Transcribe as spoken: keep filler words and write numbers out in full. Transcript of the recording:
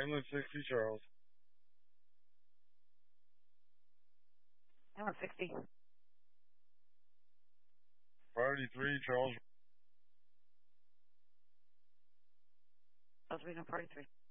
Ambulance sixty, Charles. Ambulance sixty. Priority three, Charles. Charles Regional Priority three.